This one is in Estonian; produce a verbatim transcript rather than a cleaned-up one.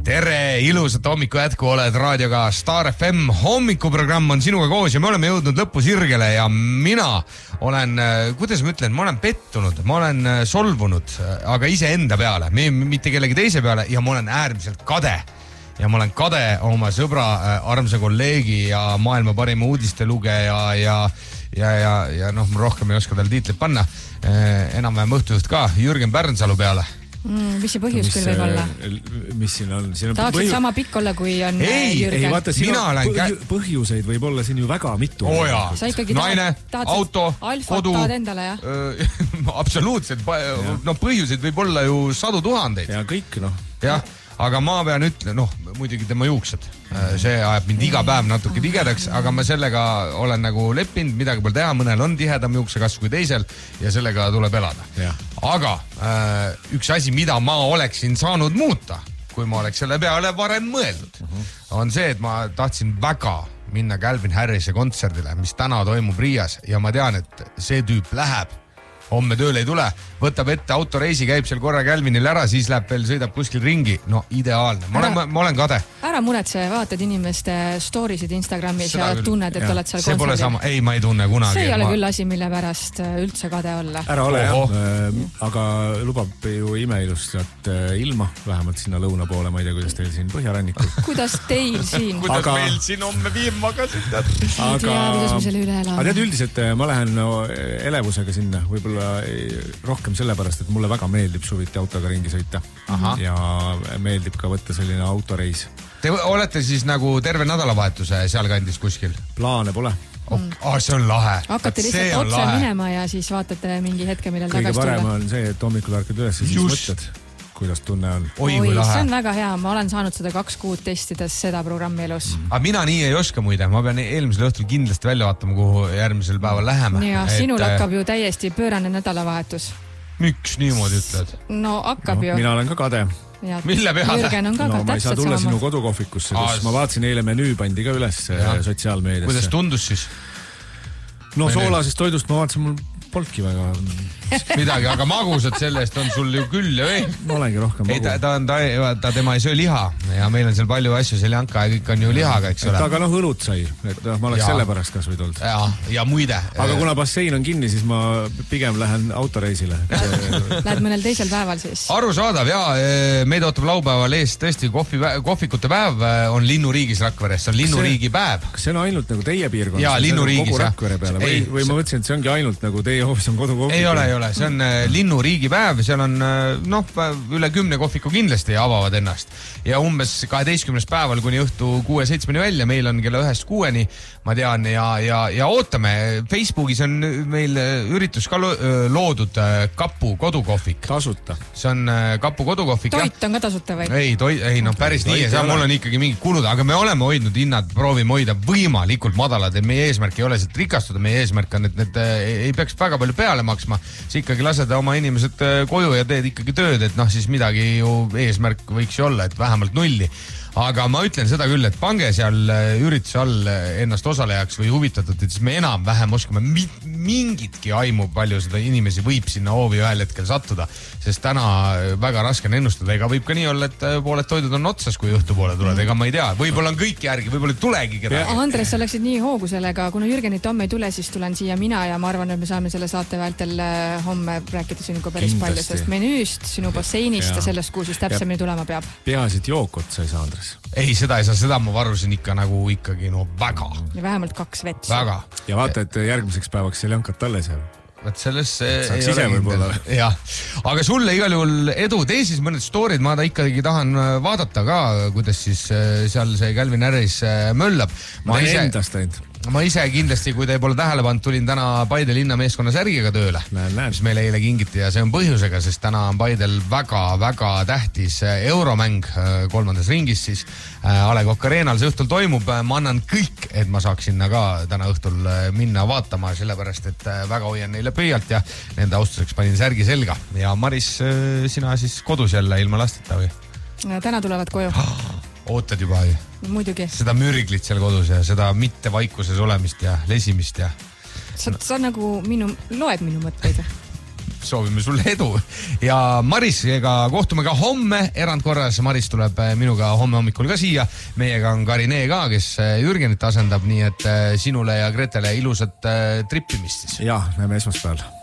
tere, ilusat hommiku jätku, oled raadioga Star F M, hommikuprogramm on sinuga koos ja me oleme jõudnud lõpusirgele ja mina olen, kuidas ma ütlen, ma olen pettunud, ma olen solvunud, aga iseenda peale, mitte kellegi teise peale ja ma olen äärmiselt kade. Ja ma olen kade oma sõbra, armsa kolleegi ja maailma parima uudistelugeja ja, ja, ja, ja noh, rohkem ei oska tal tiitlit panna, enam-vähem õhtujuht ka, Jürgen Pärnsalu peale. Mm, mis see põhjus mis, küll võib olla? Mis siin on? Siin on tahaksid põhjus... sama pikk olla, kui on ei, Jürgen? Ei, vaata, siin on olen... põhju... põhjuseid võib olla siin ju väga mitu. Oo jaa, naine, tahad, auto, kodu. Tahad endale, jah? Absoluutselt, ja. No põhjuseid võib olla ju sadu tuhandeid. Ja kõik, noh. Jah, aga ma pean ütlema, noh, muidugi tema juuksed. See ajab mind iga päev natuke tigedaks, aga ma sellega olen nagu leppinud, midagi pole teha, mõnel on tihedam juuksekasv kui teisel ja sellega tuleb elada. Ja. Aga äh, üks asi, mida ma oleksin saanud muuta, kui ma oleks selle peale varem mõeldud, uh-huh. on see, et ma tahtsin väga minna Calvin Harrise kontserdile, mis täna toimub Riias ja ma tean, et see tüüp läheb, homme tööle ei tule, võtab ette autoreisi, käib seal korra Calvinil ära, siis läheb veel, sõidab kuskil ringi. No ideaalne. Ma olen, ma olen kade. Ära muretse, vaatad inimeste storisid Instagramis seda ja küll. Tunned, et ja. Oled seal see pole sama. Ei, ma ei tunne kunagi. See ei ole ma... küll asi, mille pärast üldse kade olla. Ära ole, jah. Aga lubab ju imeilustrat ilma, vähemalt sinna lõuna poole, ma ei tea, kuidas teil siin põhjarannikul. Kuidas teil siin? Kuidas aga... meil siin homme viima ka siin tead? Aga... Tea, kuidas me selle üle elame. Aga tead üldiselt, ma lähen no, elevusega sinna, võib-olla rohkem sellepärast, et mulle väga meeldib suviti autoga ringi sõita. Aha. Ja meeldib ka võtta selline autoreis. Te olete siis nagu terve nädalavahetuse sealkandis kuskil? Plaane pole. Oh, oh, see on lahe. Hakkate lihtsalt otse lahe. Minema ja siis vaatate mingi hetke, millal kõige tagasi tulla. Kõige parem on see, et hommikul ärkad üles ja siis mõtled, kuidas tunne on. Oi, Oi see on väga hea. Ma olen saanud seda kaks kuud testides seda programmi elus. Mm. Aga mina nii ei oska muide. Ma pean eelmisel õhtul kindlasti välja vaatama, kuhu järgmisel päeval läheme. Ja et... sinul hakkab ju täiesti pöörane nädalavahetus. Miks niimoodi ütled? No hakkab no, ju. Mina olen ka kade. Ja mille peale? Jürgen on ka no, ka ma ei saa tulla sama. Sinu kodukohvikusse, kus Aas. Ma vaatasin eile menüü pandi ka üles ja. Sotsiaalmeediasse. Kuidas tundus siis? No Mene... soolasest toidust ma vaatasin, mul polnki väga midagi, aga magusad sellest on sul ju küll ja ei. Ma olengi rohkem magu. Ei, ta, ta, on, ta, ta tema ei söö liha ja meil on seal palju asju, seljanka ja kõik on ju lihaga, eks ole. Aga noh, õlut sai, et ma oleks ja. Selle pärast kas või tulnud. Ja, ja muide. Aga kuna bassein on kinni, siis ma pigem lähen autoreisile. Lähed mõnel teisel päeval siis? Arusaadav ja meid ootab laupäeval ees tõesti kohvi, kohvikute päev on Linnuriigis Rakveres, see on Linnuriigi see, päev. Kas see on ainult nagu teie piirkond? Jaa, Linnuriigis. Kogu Rakvere peale või, või ma mõtlesin, et see ongi ainult nagu teie hoopis on kodu kohvik? Ei ole, ei ole, see on Linnuriigi päev, seal on noh, üle kümne kohviku kindlasti avavad ennast ja umbes kaheteistkümnest päeval kuni õhtu kuue-seitsmeni välja, meil on kella ühest kuueni, ma tean ja, ja, ja ootame, Facebookis on meil üritus ka loodud Kapu kodukohvik. Tasuta. See on Kapu kodukohvik. Toit on ka tasuta või? Ei, toi, ei no päris nii, see mul on ikkagi mingid kulud, aga me oleme hoidnud hinnad, proovime hoida võimalikult madalad, et meie eesmärk ei ole siit rikastuda, meie eesmärk on, et need ei peaks väga palju peale maksma, see ikkagi lased oma inimesed koju ja teed ikkagi tööd, et noh, siis midagi ju eesmärk võiks ju olla, et vähemalt nulli. Aga ma ütlen seda küll, et pange seal ürituse all ennast osalejaks või huvitatud, et siis me enam-vähem oskame mingitki aimu, palju seda inimesi võib sinna hoovi ühel hetkel sattuda, sest täna väga raske on ennustada, ega võib ka nii olla, et pooled toidud on otsas, kui õhtupoole tuled, ega ma ei tea, võib-olla on kõik järgi, võib-olla ei tulegi kedagi. Andres, sa läksid nii hoogu sellega, kuna Jürgenit homme ei tule, siis tulen siia mina ja ma arvan, et me saame selle saate vältel homme rääkida sinuga päris Kindlasti. Palju, sest menüüst, sinu basseinist ja, ja sellest, kuhu siis täpsemini tulema peab. Peaasi, et jookot sa ei saa, Andres. Ei, seda ei saa, seda ma varusin ikka nagu ikkagi no väga. Ja vähemalt kaks vets. Väga. Ja vaata, et järgmiseks päevaks seal jankat talle seal. Võt selles saaks ise võib-olla. Jah, aga sulle igal juhul edu. Teisis mõned storid ma ta ikkagi tahan vaadata ka, kuidas siis seal see Calvin Harris möllab. Ma, ma ise... endast ainult. Ma ise kindlasti, kui te pole tähele pannud, tulin täna Paide linna meeskonna särgiga tööle, näen, näen. mis meile eile kingiti ja see on põhjusega, sest täna on Paidel väga-väga tähtis euromäng kolmandas ringis siis A Le Coq Arenal see õhtul toimub. Ma annan kõik, et ma saaks sinna ka täna õhtul minna vaatama, sellepärast, et väga hoian neile pöialt ja nende austuseks panin särgi selga. Ja Maris, sina siis kodus jälle ilma lasteta või? Täna tulevad koju. Ootad juba ju? Muidugi. Seda mürglit seal kodus ja seda mitte vaikuses olemist ja lesimist ja... Sa, sa nagu minu, loed minu mõtteid? soovime sulle edu. Ja Marisega kohtume ka homme erandkorras. Maris tuleb minuga homme hommikul ka siia. Meiega on Karine ka, kes Jürgenit asendab, nii et sinule ja Gretele ilusat trippimist siis. Ja, näeme esmaspäeval.